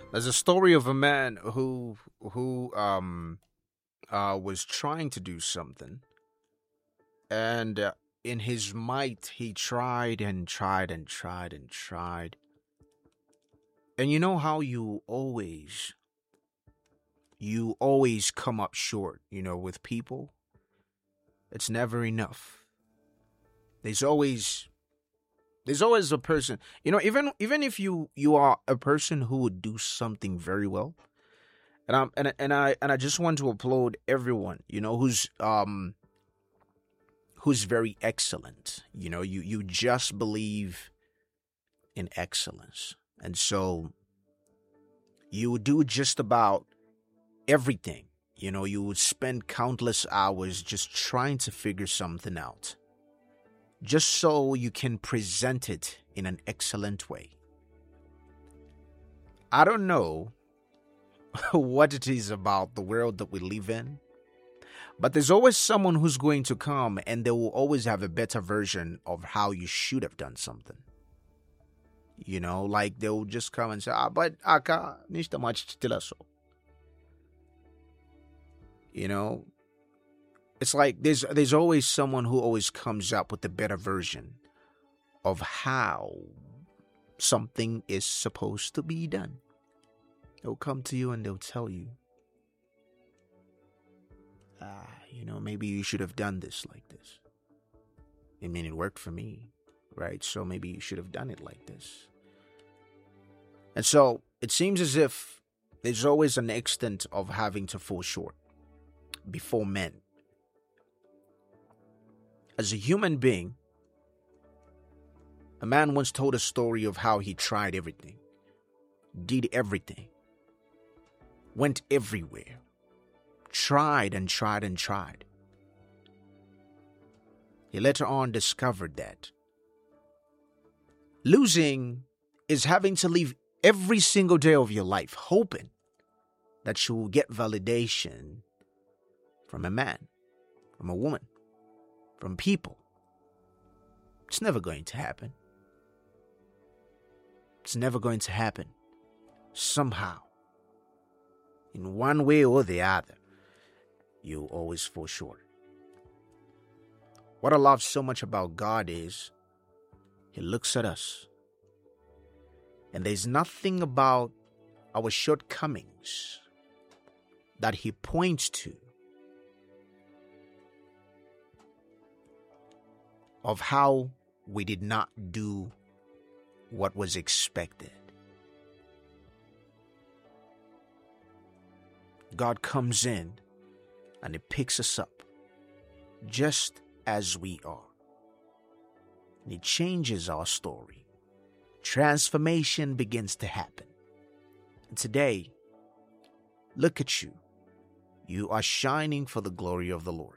There's a story of a man who was trying to do something, and in his might he tried and tried and tried and tried. And you know how you always come up short, with people. It's never enough. There's always there's always a person, even if you are a person who would do something very well. And I just want to applaud everyone, who's very excellent. You just believe in excellence. And so you would do just about everything. You would spend countless hours just trying to figure something out, just so you can present it in an excellent way. I don't know what it is about the world that we live in, but there's always someone who's going to come and they will always have a better version of how you should have done something. Like they'll just come and say, but aka nishta machitila so. It's like there's always someone who always comes up with a better version of how something is supposed to be done. They'll come to you and they'll tell you, maybe you should have done this like this. I mean, it worked for me, right? So maybe you should have done it like this. And so it seems as if there's always an extent of having to fall short before men. As a human being, a man once told a story of how he tried everything, did everything, went everywhere, tried and tried and tried. He later on discovered that losing is having to live every single day of your life hoping that you will get validation from a man, from a woman, from people. It's never going to happen. It's never going to happen. Somehow, in one way or the other, you always fall short. What I love so much about God is He looks at us, and there's nothing about our shortcomings that He points to of how we did not do what was expected. God comes in and He picks us up just as we are. And He changes our story. Transformation begins to happen. And today, look at you. You are shining for the glory of the Lord.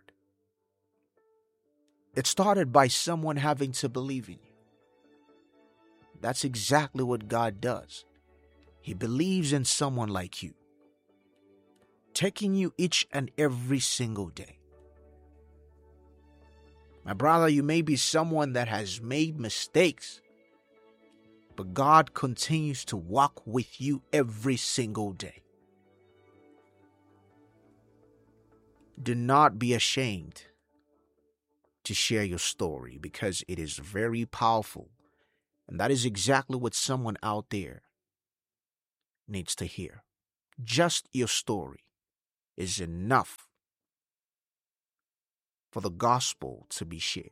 It started by someone having to believe in you. That's exactly what God does. He believes in someone like you, taking you each and every single day. My brother, you may be someone that has made mistakes, but God continues to walk with you every single day. Do not be ashamed to share your story, because it is very powerful. And that is exactly what someone out there needs to hear. Just your story is enough for the gospel to be shared.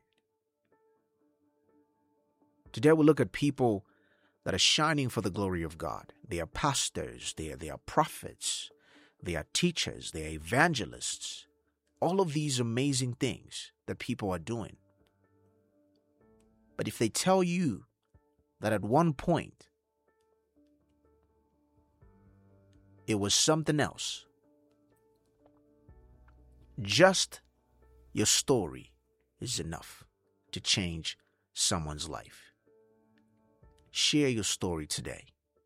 Today we look at people that are shining for the glory of God. They are pastors, they are prophets, they are teachers, they are evangelists. All of these amazing things that people are doing. But if they tell you that at one point it was something else, just your story is enough to change someone's life. Share your story today.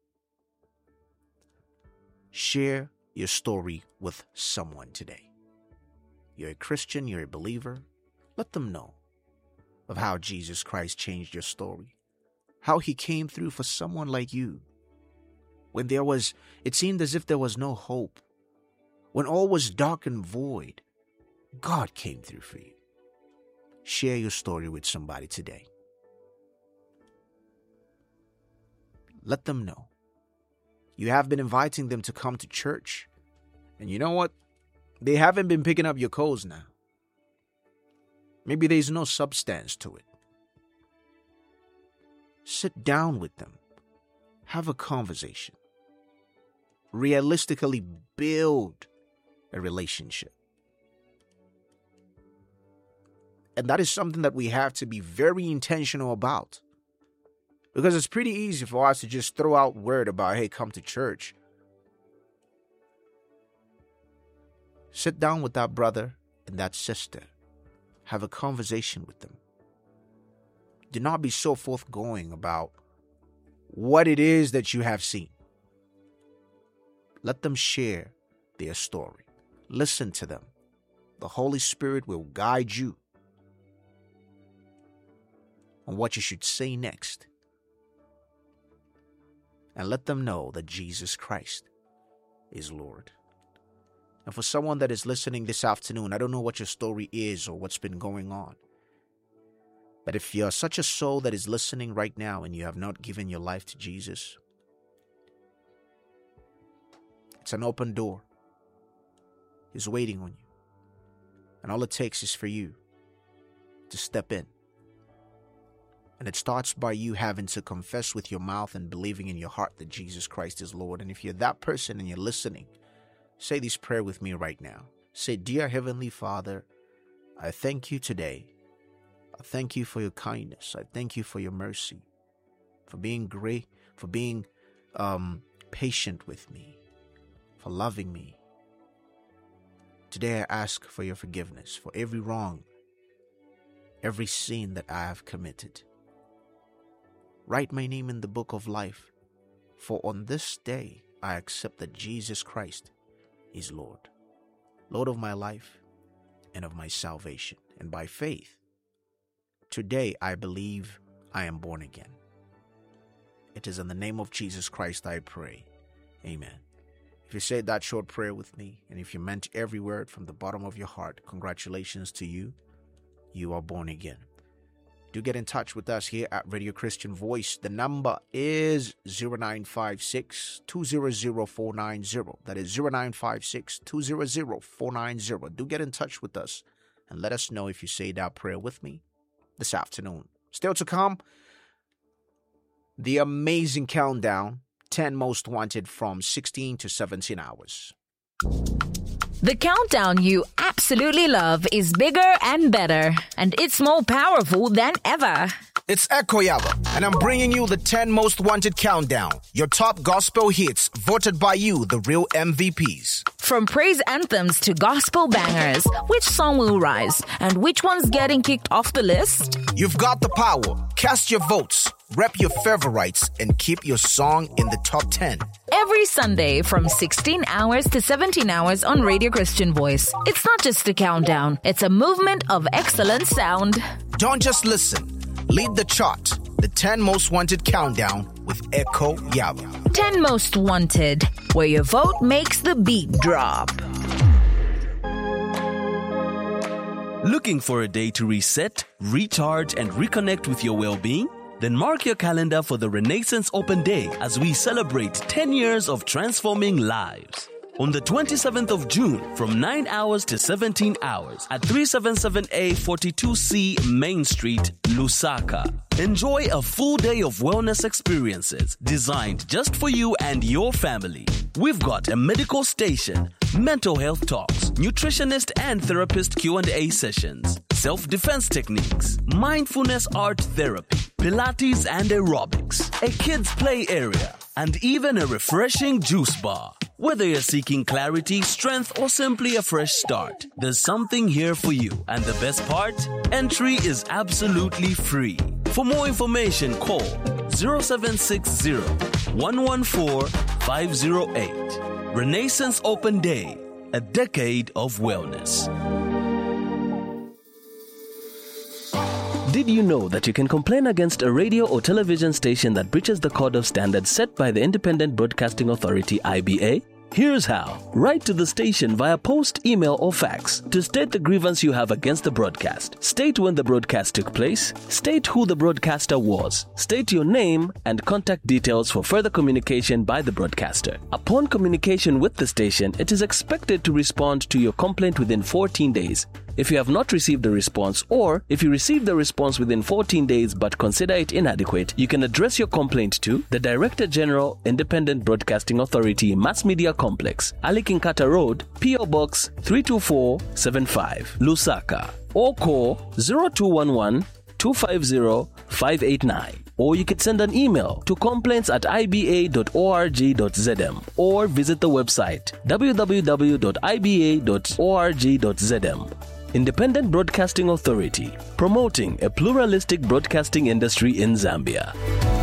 Share your story with someone today. You're a Christian, you're a believer. Let them know of how Jesus Christ changed your story, how He came through for someone like you. when it seemed as if there was no hope, when all was dark and void, God came through for you. Share your story with somebody today. Let them know. You have been inviting them to come to church. And you know what? They haven't been picking up your calls now. Maybe there's no substance to it. Sit down with them. Have a conversation. Realistically build a relationship. And that is something that we have to be very intentional about. Because it's pretty easy for us to just throw out word about, hey, come to church. Sit down with that brother and that sister. Have a conversation with them. Do not be so forthgoing about what it is that you have seen. Let them share their story. Listen to them. The Holy Spirit will guide you on what you should say next. And let them know that Jesus Christ is Lord. And for someone that is listening this afternoon, I don't know what your story is or what's been going on. But if you're such a soul that is listening right now and you have not given your life to Jesus, it's an open door. He's waiting on you. And all it takes is for you to step in. And it starts by you having to confess with your mouth and believing in your heart that Jesus Christ is Lord. And if you're that person and you're listening, say this prayer with me right now. Say, Dear Heavenly Father, I thank you today. I thank you for your kindness. I thank you for your mercy, for being great, for being patient with me, for loving me. Today I ask for your forgiveness for every wrong, every sin that I have committed. Write my name in the book of life, for on this day I accept that Jesus Christ is Lord, Lord of my life and of my salvation. And by faith, today I believe I am born again. It is in the name of Jesus Christ I pray. Amen. If you said that short prayer with me, and if you meant every word from the bottom of your heart, congratulations to you. You are born again. Do get in touch with us here at Radio Christian Voice. The number is 0956-200-490. That is 0956-200-490. Do get in touch with us and let us know if you say that prayer with me this afternoon. Still to come, the amazing countdown, 10 most wanted from 16 to 17 hours. The countdown you absolutely love is bigger and better, and it's more powerful than ever. It's Echo Yaba, and I'm bringing you the 10 most wanted countdown. Your top gospel hits voted by you, the real MVPs. From praise anthems to gospel bangers, which song will rise and which one's getting kicked off the list? You've got the power. Cast your votes, rep your favorites, and keep your song in the top 10. Every Sunday from 16 hours to 17 hours on Radio Christian Voice. It's not just a countdown, it's a movement of excellent sound. Don't just listen. Lead the chart. The 10 most wanted countdown with Echo Yaba. 10 most wanted, where your vote makes the beat drop. Looking for a day to reset, recharge, and reconnect with your well-being? Then mark your calendar for the Renaissance Open Day as we celebrate 10 years of transforming lives. On the 27th of June, from 9 hours to 17 hours at 377A 42C Main Street, Lusaka. Enjoy a full day of wellness experiences designed just for you and your family. We've got a medical station, mental health talks, nutritionist and therapist Q&A sessions, self-defense techniques, mindfulness art therapy, Pilates and aerobics, a kids play area, and even a refreshing juice bar. Whether you're seeking clarity, strength, or simply a fresh start, there's something here for you. And the best part? Entry is absolutely free. For more information, call 0760-114-508. Renaissance Open Day, a decade of wellness. Did you know that you can complain against a radio or television station that breaches the code of standards set by the Independent Broadcasting Authority, IBA? Here's how. Write to the station via post, email, or fax to state the grievance you have against the broadcast. State when the broadcast took place. State who the broadcaster was. State your name and contact details for further communication by the broadcaster. Upon communication with the station, it is expected to respond to your complaint within 14 days. If you have not received a response, or if you received the response within 14 days but consider it inadequate, you can address your complaint to the Director General, Independent Broadcasting Authority, Mass Media Complex, Ali Kinkata Road, P.O. Box 32475, Lusaka, or call 0211-250-589. Or you could send an email to complaints@iba.org.zm or visit the website www.iba.org.zm. Independent Broadcasting Authority, promoting a pluralistic broadcasting industry in Zambia.